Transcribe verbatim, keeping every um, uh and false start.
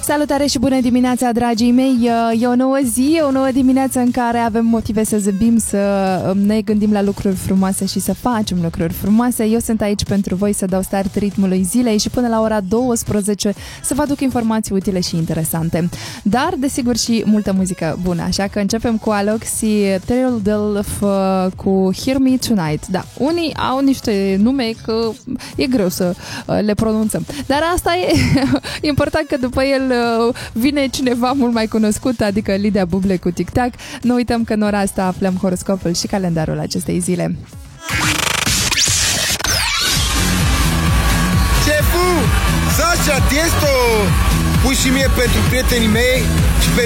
Salutare și bună dimineața, dragii mei! E o nouă zi, o nouă dimineață în care avem motive să zâmbim, să ne gândim la lucruri frumoase și să facem lucruri frumoase. Eu sunt aici pentru voi să dau start ritmului zilei și până la ora douăsprezece să vă aduc informații utile și interesante. Dar, desigur, și multă muzică bună, așa că începem cu Aloxi Trildelf cu Hear Me Tonight. Da, unii au niște nume că e greu să le pronunțăm. Dar asta e important, că după el vine cineva mult mai cunoscut, adică Lidia Buble cu Tic Tac. Nu uităm că în ora asta aflăm horoscopul și calendarul acestei zile. Șefu, Sasha Tiesto, pui și mie pentru prietenii mei și pentru